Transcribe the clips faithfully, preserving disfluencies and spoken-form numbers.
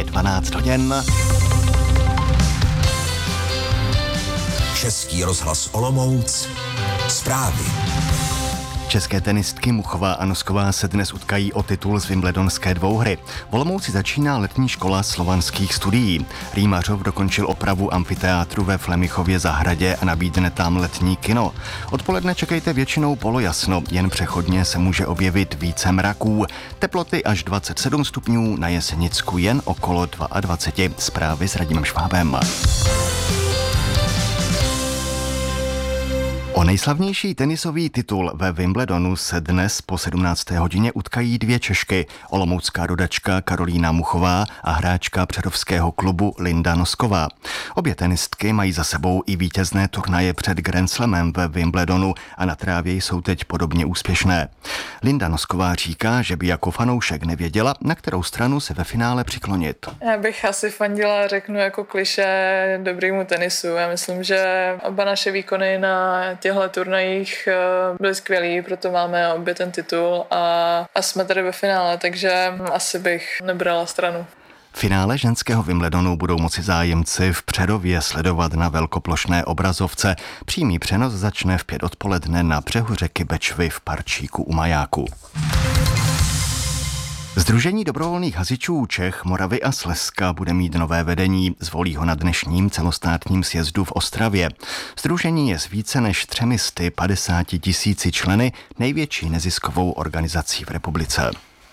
Je dvanáct hodin. Český rozhlas Olomouc. Zprávy. České tenistky Muchová a Nosková se dnes utkají o titul z wimbledonské dvouhry. V Olomouci začíná letní škola slovanských studií. Rýmařov dokončil opravu amfiteátru ve Flemichově zahradě a nabídne tam letní kino. Odpoledne čekejte většinou polojasno, jen přechodně se může objevit více mraků. Teploty až dvacet sedm stupňů, na Jesenicku jen okolo dvacet dva. Zprávy s Radimem Švábem. O nejslavnější tenisový titul ve Wimbledonu se dnes po sedmnácté hodině utkají dvě Češky, olomoucká rodačka Karolína Muchová a hráčka přerovského klubu Linda Nosková. Obě tenistky mají za sebou i vítězné turnaje před Grand Slamem ve Wimbledonu a na trávě jsou teď podobně úspěšné. Linda Nosková říká, že by jako fanoušek nevěděla, na kterou stranu se ve finále přiklonit. Já bych asi fandila, řeknu jako klišé, dobrýmu tenisu. Já myslím, že oba naše výkony na těchto turnajích byly skvělý, proto máme obě ten titul a, a jsme tady ve finále, takže asi bych nebrala stranu. Finále ženského Wimbledonu budou moci zájemci v Přerově sledovat na velkoplošné obrazovce. Přímý přenos začne v pět odpoledne na břehu řeky Bečvy v Parčíku u Majáku. Sdružení dobrovolných hasičů Čech, Moravy a Slezska bude mít nové vedení, zvolí ho na dnešním celostátním sjezdu v Ostravě. Sdružení je s více než třemi sty padesáti tisíci členy největší neziskovou organizací v republice.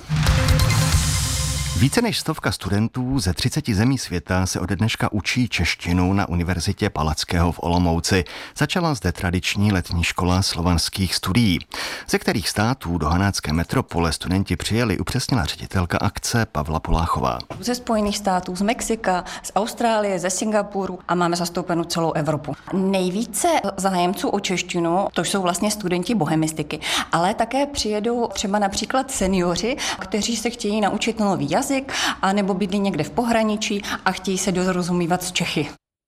Více než stovka studentů ze třiceti zemí světa se ode dneška učí češtinu na Univerzitě Palackého v Olomouci. Začala zde tradiční letní škola slovanských studií. Ze kterých států do hanácké metropole studenti přijeli, upřesnila ředitelka akce Pavla Poláchová. Ze Spojených států, z Mexika, z Austrálie, ze Singapuru a máme zastoupenou celou Evropu. Nejvíce zájemců o češtinu, to jsou vlastně studenti bohemistiky, ale také přijedou třeba například seniori, kteří se chtějí naučit nový jazyk, a nebo bydlí někde v pohraničí a chtějí se dorozumívat s Čechy.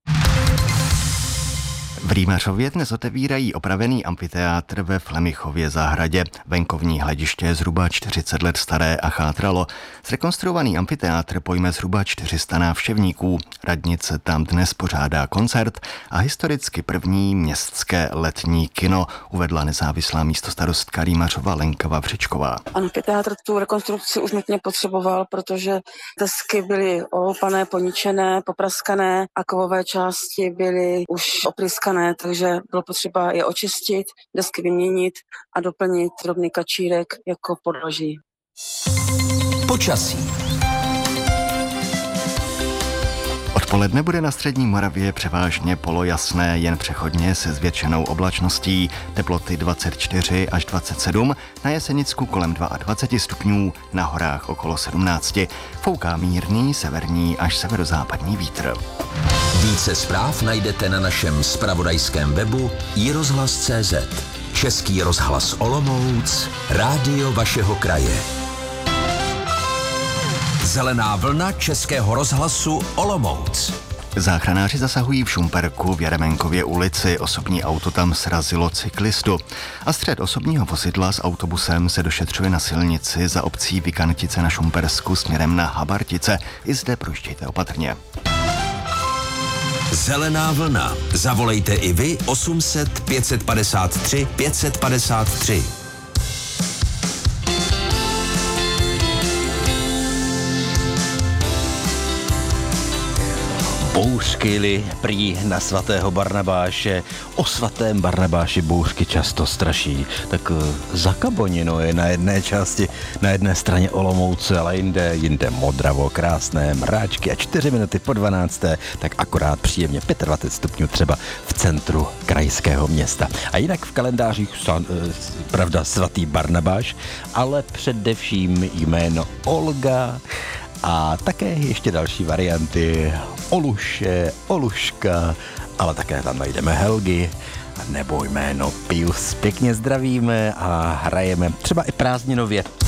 V Rýmařově dnes otevírají opravený amfiteátr ve Flemichově zahradě. Venkovní hlediště je zhruba čtyřicet let staré a chátralo. Zrekonstruovaný amfiteátr pojme zhruba čtyři sta návštěvníků. Radnice tam dnes pořádá koncert a historicky první městské letní kino, uvedla nezávislá místostarostka Rýmařova Lenka Vavřičková. Amfiteátr tu rekonstrukci už nutně potřeboval, protože desky byly oloupané, poničené, popraskané a kovové části byly už opryskané. Takže bylo potřeba je očistit, desky vyměnit a doplnit drobný kačírek jako podloží. Počasí. Odpoledne bude na střední Moravě převážně polojasné, jen přechodně se zvětšenou oblačností. Teploty dvacet čtyři až dvacet sedm, na Jesenicku kolem dvacet dva stupňů, na horách okolo sedmnáct. Fouká mírný severní až severozápadní vítr. Více zpráv najdete na našem zpravodajském webu i rozhlas tečka cé zet. Český rozhlas Olomouc, rádio vašeho kraje. Zelená vlna Českého rozhlasu Olomouc. Záchranáři zasahují v Šumperku v Jaremenkově ulici. Osobní auto tam srazilo cyklistu. A střet osobního vozidla s autobusem se došetřuje na silnici za obcí Vikantice na Šumpersku směrem na Habartice. I zde projíždějte opatrně. Zelená vlna. Zavolejte i vy osm set pět padesát tři pět padesát tři. Bouřky prý na svatého Barnabáše. O svatém Barnabáši bouřky často straší. Tak za Kabonino je na jedné části, na jedné straně Olomouce, ale jinde, jinde Modravo, krásné mráčky a čtyři minuty po dvanácté, tak akorát příjemně dvacet pět stupňů třeba v centru krajského města. A jinak v kalendářích, pravda, svatý Barnabáš, ale především jméno Olga, a také ještě další varianty Oluše, Oluška, ale také tam najdeme Helgy nebo jméno Pius. Pěkně zdravíme a hrajeme třeba i prázdninově